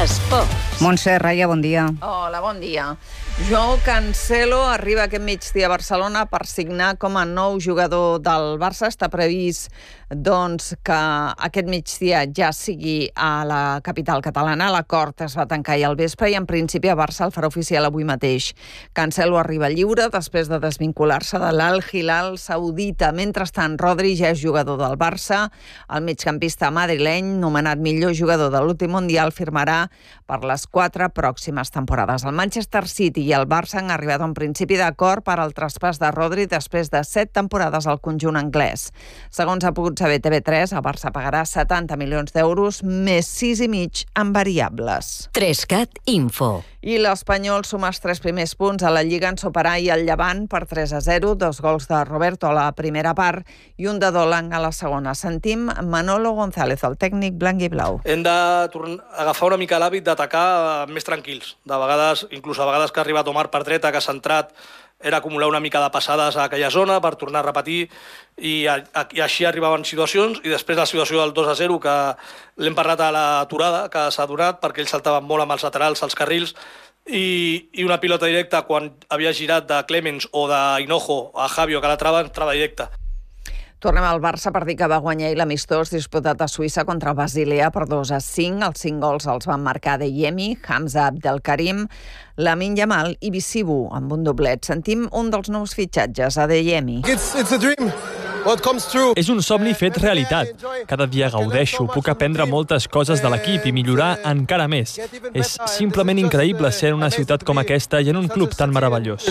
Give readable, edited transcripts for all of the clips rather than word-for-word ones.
Esports. Montse Raya, bon dia. Hola, bon dia. Joao Cancelo arriba aquest migdia a Barcelona per signar com a nou jugador del Barça. Està previst que aquest migdia ja sigui a la capital catalana. L'acord es va tancar ahir al vespre i en principi a Barça el farà oficial avui mateix. Cancelo arriba lliure després de desvincular-se de l'Al Hilal saudita. Mentrestant, Rodri ja és jugador del Barça. El migcampista madrileny, nomenat millor jugador de l'últim Mundial, firmarà per les 4 pròximes temporades. El Manchester City i el Barça han arribat a un principi d'acord per al traspàs de Rodri després de 7 temporades al conjunt anglès. Segons ha pogut saber TV3, el Barça pagarà 70 milions d'euros més 6,5 en variables. 3CAT Info. I l'Espanyol suma els 3 primers punts a la Lliga en superar i el Llevant per 3-0, 2 gols de Roberto a la primera part i un de Dolan a la segona. Sentim Manolo González, el tècnic blanc i blau. Hem d'agafar una mica l'hàbit d'atacar més tranquils. De vegades, inclús a vegades que ha arribat Omar per dreta, que ha centrat, era acumular una mica de passades a aquella zona per tornar a repetir i així arribaven situacions, i després la situació del 2-0 que l'hem parlat a l'aturada que s'ha donat perquè ells saltaven molt amb els laterals, als carrils, i una pilota directa quan havia girat de Clemens o de Hinojo a Javio que la trava directa. Tornem al Barça per dir que va guanyar l'amistós disputat a Suïssa contra el Basilea per 2-5. Els 5 gols els van marcar Adeyemi, Hamza Abdelkarim, Lamine Yamal i Bissibu amb un doblet. Sentim un dels nous fitxatges, Adeyemi. It's a dream. És un somni fet realitat. Cada dia gaudeixo, puc aprendre moltes coses de l'equip i millorar encara més. És simplement increïble ser en una ciutat com aquesta i en un club tan meravellós.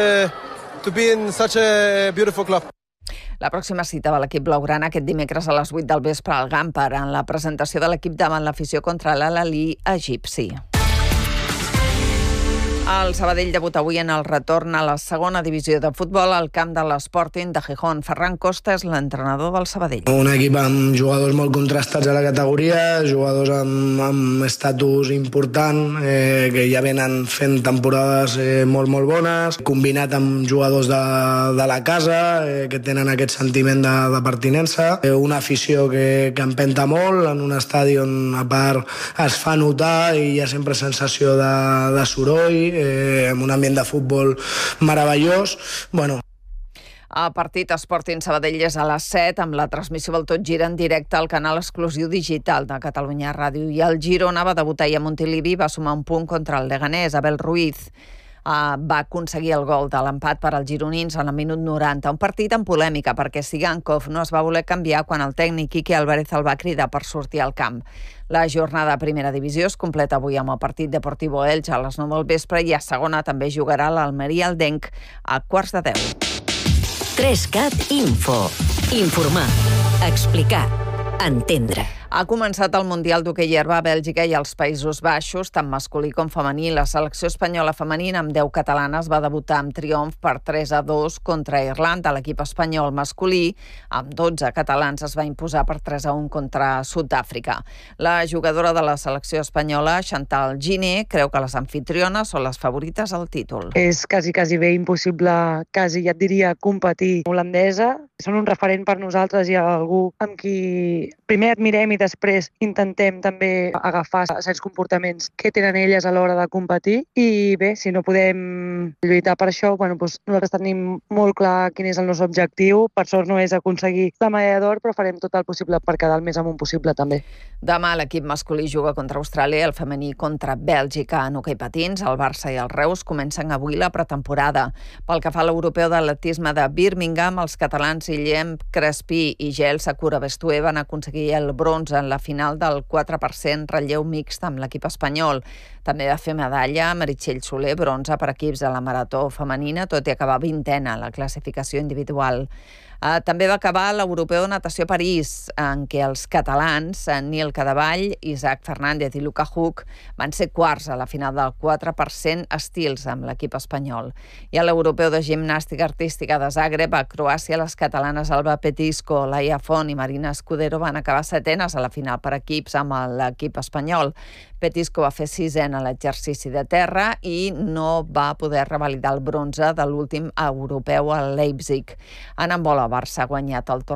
La pròxima cita de l'equip blaugrana aquest dimecres a les 8 del vespre al Gampar en la presentació de l'equip davant l'afició contra l'Al-Ahly egipci. El Sabadell debuta avui en el retorn a la segona divisió de futbol al camp de l'Sporting de Gijón. Ferran Costa és l'entrenador del Sabadell. Un equip amb jugadors molt contrastats a la categoria, jugadors amb estatus important, que ja venen fent temporades molt bones, combinat amb jugadors de la casa, que tenen aquest sentiment de pertinença, una afició que empenta molt, en un estadi on a part es fa notar i hi ha sempre sensació de soroll, amb un ambient de futbol meravellós. Bueno. El partit Sporting Sabadell és a les 7 amb la transmissió del Tot Gira en directe al canal exclusiu digital de Catalunya Ràdio. I el Girona va debutar ahir a Montilivi i va sumar un punt contra el Leganés. Abel Ruiz va aconseguir el gol de l'empat per als gironins en el minut 90. Un partit amb polèmica perquè Sigankov no es va voler canviar quan el tècnic Quique Álvarez el va cridar per sortir al camp. La jornada a primera divisió es completa avui amb el partit Deportivo Elche a les 9 del vespre i a segona també jugarà l'Almeria Aldenc a 9:45. 3CAT Info. Informar, explicar, entendre. Ha començat el Mundial d'hoquei herba a Bèlgica i als Països Baixos, tant masculí com femení. La selecció espanyola femenina amb 10 catalanes va debutar amb triomf per 3-2 contra Irlanda. L'equip espanyol masculí, amb 12 catalans, es va imposar per 3-1 contra Sud-àfrica. La jugadora de la selecció espanyola, Chantal Giner, creu que les anfitriones són les favorites al títol. És quasi bé impossible, quasi ja et diria, competir. Holandesa són un referent per nosaltres i algú amb qui primer admirem i després intentem també agafar certs comportaments que tenen elles a l'hora de competir. I bé, si no podem lluitar per això, nosaltres tenim molt clar quin és el nostre objectiu. Per sort no és aconseguir la medalla d'or, però farem tot el possible per quedar el més amunt possible també. Demà l'equip masculí juga contra Austràlia, el femení contra Bèlgica en hoquei patins. El Barça i el Reus comencen avui la pretemporada. Pel que fa a l'europeu d'atletisme de Birmingham, els catalans Guillem Crespí i Gel Sakura Bestué van aconseguir el bronze en la final del 4% relleu mixt amb l'equip espanyol. També va fer medalla Meritxell Soler, bronze per equips de la marató femenina, tot i acabar 20a en la classificació individual. També va acabar l'europeu de natació a París, en què els catalans, Nil Cadevall, Isaac Fernández i Luca Huck, van ser quarts a la final del 4% estils amb l'equip espanyol. I a l'europeu de gimnàstica artística de Zagreb, a Croàcia, les catalanes Alba Petisco, Laia Font i Marina Escudero van acabar setenes a la final per equips amb l'equip espanyol. Petisco va fer 6è a l'exercici de terra i no va poder revalidar el bronze de l'últim europeu a Leipzig. En handbol, el Barça ha guanyat el torneig